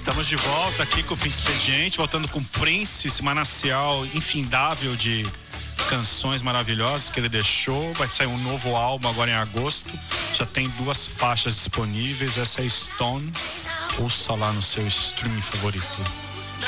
Estamos de volta aqui com o Fim de Expediente, voltando com Prince, esse manancial infindável de canções maravilhosas que ele deixou. Vai sair um novo álbum agora em agosto. Já tem 2 faixas disponíveis. Essa é Stone. Ouça lá no seu streaming favorito.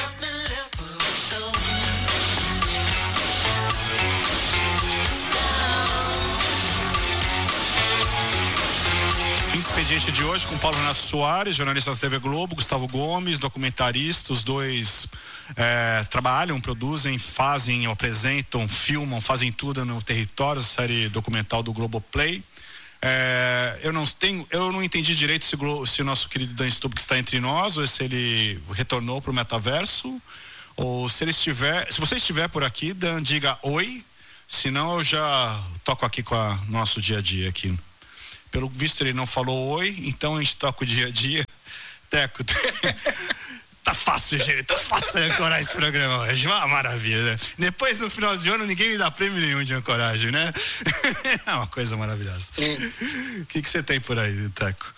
Expediente de hoje com Paulo Renato Soares, jornalista da TV Globo, Gustavo Gomes, documentarista. Os dois trabalham, produzem, fazem, apresentam, filmam, fazem tudo no território, série documental do Globoplay. Eu não entendi direito se o nosso querido Dan Stub está entre nós, ou se ele retornou para o metaverso, ou se ele estiver. Se você estiver por aqui, Dan, diga oi, senão eu já toco aqui com o nosso dia a dia aqui. Pelo visto ele não falou oi, então a gente toca o dia a dia. Teco, tá fácil, gente, tá fácil ancorar esse programa hoje, uma maravilha, né? Depois, no final de ano, ninguém me dá prêmio nenhum de ancoragem, né? É uma coisa maravilhosa. O que você tem por aí, Teco?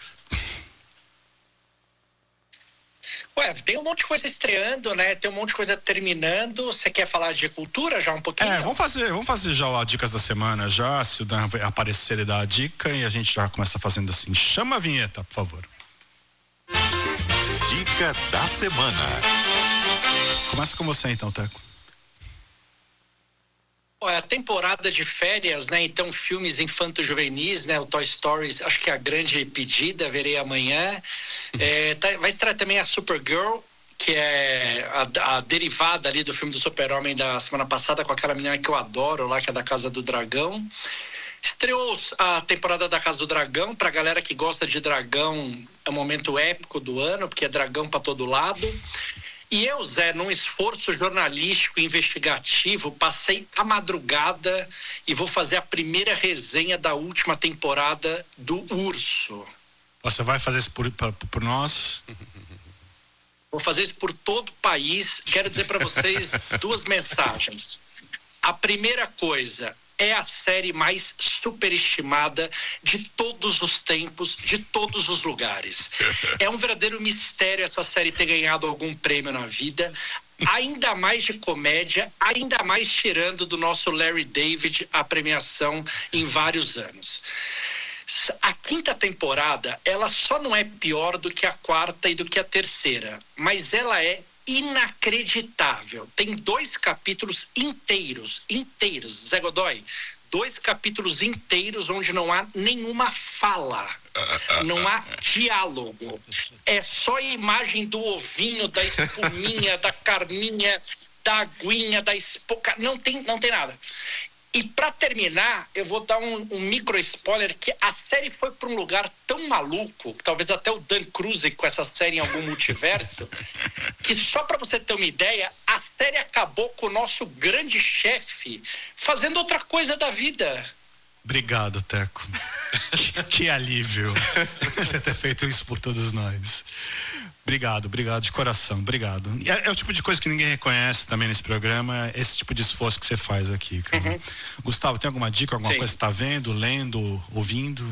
Ué, tem um monte de coisa estreando, né? Tem um monte de coisa terminando. Você quer falar de cultura já um pouquinho? Vamos fazer já as dicas da semana já. Se o Dan aparecer, ele dá a dica e a gente já começa fazendo assim. Chama a vinheta, por favor. Dica da semana. Começa com você então, Teco. A temporada de férias, né? Então, filmes infanto-juvenis, né? O Toy Story, acho que é a grande pedida, verei amanhã. Vai estrear também a Supergirl, que é a derivada ali do filme do Super-Homem da semana passada, com aquela menina que eu adoro lá, que é da Casa do Dragão. Estreou a temporada da Casa do Dragão. Pra galera que gosta de dragão, é um momento épico do ano, porque é dragão pra todo lado. E eu, Zé, num esforço jornalístico investigativo, passei a madrugada e vou fazer a primeira resenha da última temporada do Urso. Você vai fazer isso por nós? Vou fazer isso por todo o país. Quero dizer para vocês 2 mensagens. A primeira coisa, é a série mais superestimada de todos os tempos, de todos os lugares. É um verdadeiro mistério essa série ter ganhado algum prêmio na vida, ainda mais de comédia, ainda mais tirando do nosso Larry David a premiação em vários anos. A 5ª temporada, ela só não é pior do que a 4ª e do que a 3ª, mas ela é inacreditável. Tem 2 capítulos inteiros, Zé Godoy, 2 capítulos inteiros onde não há nenhuma fala, não há diálogo, é só a imagem do ovinho, da espuminha, da carninha, da aguinha, da espoca, não tem nada. E para terminar, eu vou dar um micro spoiler, que a série foi para um lugar tão maluco, que talvez até o Dan cruze com essa série em algum multiverso, que só para você ter uma ideia, a série acabou com o nosso grande chefe fazendo outra coisa da vida. Obrigado, Teco. Que alívio você ter feito isso por todos nós. Obrigado de coração, obrigado. É o tipo de coisa que ninguém reconhece também nesse programa, esse tipo de esforço que você faz aqui, cara. Uhum. Gustavo, tem alguma dica, alguma coisa que você está vendo, lendo, ouvindo?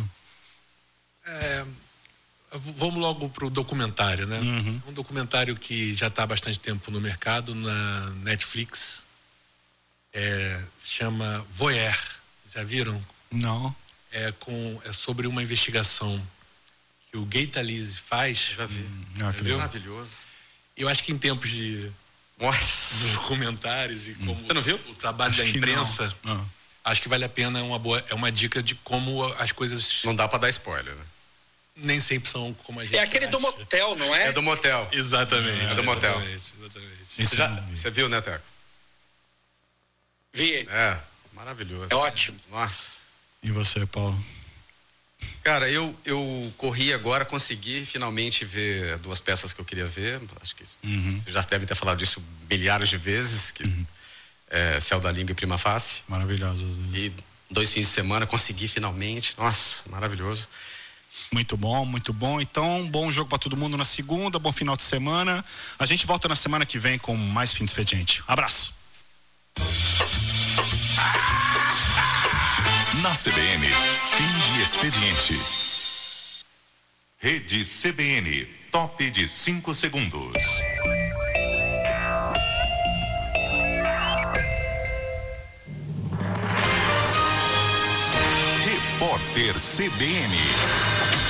Vamos logo pro documentário, né? Uhum. Um documentário que já está há bastante tempo no mercado, na Netflix. Se chama Voyeur. Já viram? Não. É sobre uma investigação que o Gay Talese faz. Já vi. Maravilhoso. Eu acho que em tempos de documentários e como você não viu? O trabalho da imprensa, acho que vale a pena, é uma dica de como as coisas... Não dá pra dar spoiler, né? Nem sempre são como a gente É aquele acha. do motel, não é? É do motel. Exatamente. É do motel. Exatamente. Você viu, né, Teco? Vi. Maravilhoso. É ótimo. Nossa. E você, Paulo? Cara, eu corri agora, consegui finalmente ver 2 peças que eu queria ver. Acho que você já deve ter falado disso milhares de vezes, que Céu da Língua e Prima Facie. Maravilhoso. E 2 fins de semana consegui finalmente. Nossa, maravilhoso. Muito bom, muito bom. Então, bom jogo para todo mundo na segunda, bom final de semana. A gente volta na semana que vem com mais Fim de Expediente. Abraço. Na CBN, Fim de Expediente. Rede CBN. top de 5 segundos. Repórter CBN.